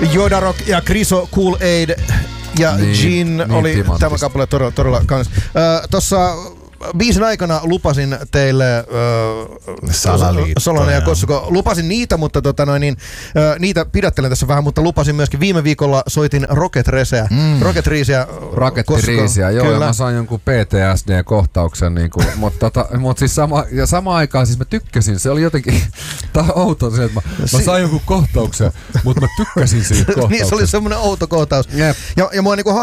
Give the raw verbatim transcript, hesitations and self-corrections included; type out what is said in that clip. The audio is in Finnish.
Jodarok ja Kriso Cool Aid ja niin, Jean niin oli timantista. Tämä kappale todella, todella kans. Äh, tossa biisin aikana lupasin teille äh, Salonen ja Kossuko, lupasin niitä, mutta tota noin, niin, äh, niitä pidättelen tässä vähän, mutta lupasin myöskin viime viikolla soitin Rocket Reseä. Mm. Rocket Riisiä. Rocket Riisiä, joo, kyllä. Ja mä sain jonkun P T S D-kohtauksen, niin kuin, mutta, tota, mutta siis sama, ja samaan aikaan siis mä tykkäsin, se oli jotenkin, tää on outo se, että mä, mä sain jonkun kohtauksen, mutta mä tykkäsin siitä kohtauksesta. Niin, se oli semmoinen outo kohtaus. Yep. Ja, ja mua niinku